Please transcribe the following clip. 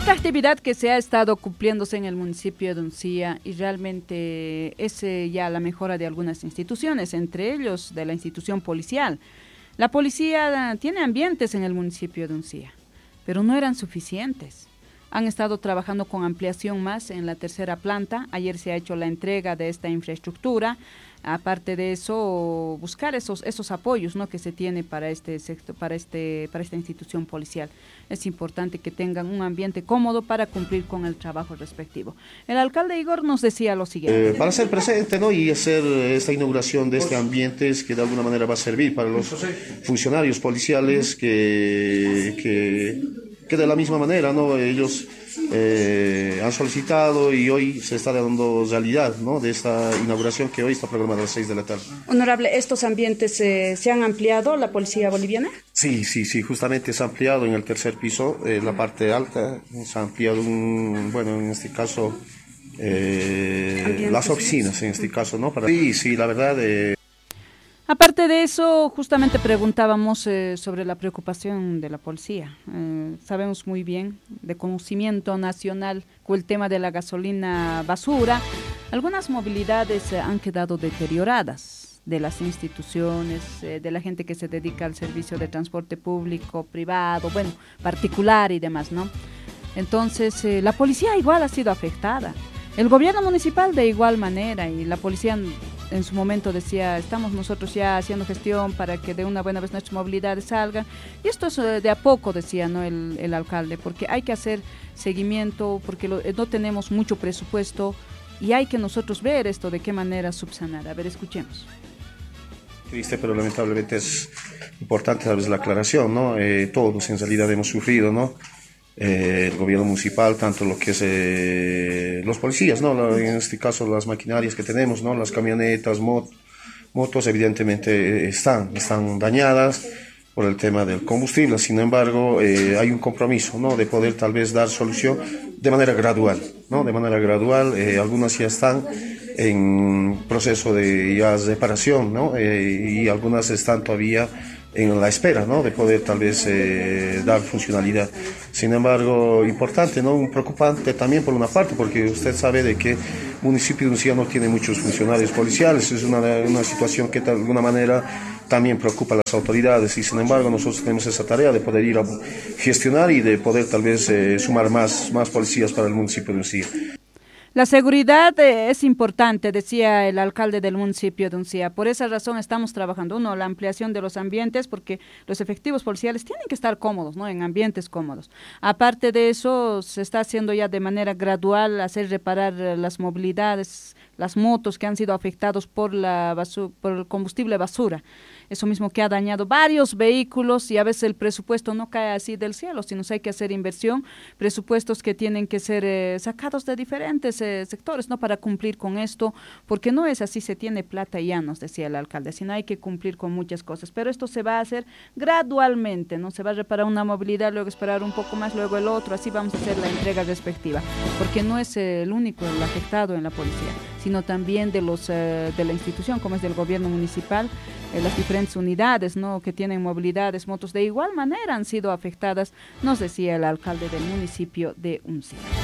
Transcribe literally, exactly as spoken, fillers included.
Otra actividad que se ha estado cumpliéndose en el municipio de Uncía y realmente es eh, ya la mejora de algunas instituciones, entre ellos de la institución policial. La policía tiene ambientes en el municipio de Uncía, pero no eran suficientes. Han estado trabajando con ampliación más en la tercera planta. Ayer se ha hecho la entrega de esta infraestructura. Aparte de eso, buscar esos esos apoyos, ¿no?, que se tiene para este sector, para este para esta institución policial. Es importante que tengan un ambiente cómodo para cumplir con el trabajo respectivo. El alcalde Igor nos decía lo siguiente. Eh, para ser presente, ¿no?, y hacer esta inauguración de este ambiente es que de alguna manera va a servir para los funcionarios policiales que, que, que de la misma manera, ¿no?, ellos eh, han solicitado y hoy se está dando realidad, ¿no?, de esta inauguración que hoy está programada a las seis de la tarde. Honorable, ¿estos ambientes eh, se han ampliado la policía boliviana? Sí, sí, sí, justamente se ha ampliado en el tercer piso, eh, la parte alta, se ha ampliado un, bueno, en este caso, eh, las oficinas, en este caso, ¿no? Para... Sí, sí, la verdad... Eh... Aparte de eso, justamente preguntábamos eh, sobre la preocupación de la policía. Eh, sabemos muy bien, de conocimiento nacional, con el tema de la gasolina basura, algunas movilidades eh, han quedado deterioradas de las instituciones, eh, de la gente que se dedica al servicio de transporte público, privado, bueno, particular y demás, ¿no? Entonces, eh, la policía igual ha sido afectada. El gobierno municipal de igual manera, y la policía en su momento decía, estamos nosotros ya haciendo gestión para que de una buena vez nuestras movilidades salgan, y esto es de a poco, decía, ¿no?, el, el alcalde, porque hay que hacer seguimiento, porque lo, no tenemos mucho presupuesto, y hay que nosotros ver esto de qué manera subsanar. A ver, escuchemos. Triste, pero lamentablemente es importante tal vez la aclaración, ¿no? Eh, todos en realidad hemos sufrido, ¿no? Eh, el gobierno municipal, tanto lo que es eh, los policías, ¿no?, en este caso las maquinarias que tenemos, ¿no?, las camionetas, mot motos, evidentemente están, están dañadas por el tema del combustible. Sin embargo, eh, hay un compromiso, ¿no?, de poder tal vez dar solución de manera gradual, ¿no?, de manera gradual. Eh, algunas ya están en proceso de ya reparación, ¿no?, eh, y algunas están todavía en la espera, ¿no?, de poder tal vez eh, dar funcionalidad. Sin embargo, importante, ¿no?, un preocupante también por una parte, porque usted sabe de que el municipio de Uncía no tiene muchos funcionarios policiales. Es una, una situación que de alguna manera también preocupa a las autoridades, y sin embargo nosotros tenemos esa tarea de poder ir a gestionar y de poder tal vez eh, sumar más, más policías para el municipio de Uncía. La seguridad eh, es importante, decía el alcalde del municipio de Uncía. Por esa razón estamos trabajando, uno, la ampliación de los ambientes, porque los efectivos policiales tienen que estar cómodos, ¿no?, en ambientes cómodos. Aparte de eso, se está haciendo ya de manera gradual, hacer reparar eh, las movilidades, las motos que han sido afectados por la basu- por el combustible basura. Eso mismo que ha dañado varios vehículos, y a veces el presupuesto no cae así del cielo, sino que hay que hacer inversión, presupuestos que tienen que ser eh, sacados de diferentes eh, sectores, ¿no?, para cumplir con esto, porque no es así, se tiene plata y ya, nos decía el alcalde, sino hay que cumplir con muchas cosas, pero esto se va a hacer gradualmente, ¿no? Se va a reparar una movilidad, luego esperar un poco más, luego el otro, así vamos a hacer la entrega respectiva, porque no es eh, el único el afectado en la policía, sino también de los eh, de la institución, como es del gobierno municipal, eh, las diferentes unidades, ¿no?, que tienen movilidades, motos, de igual manera han sido afectadas, nos decía el alcalde del municipio de Uncía.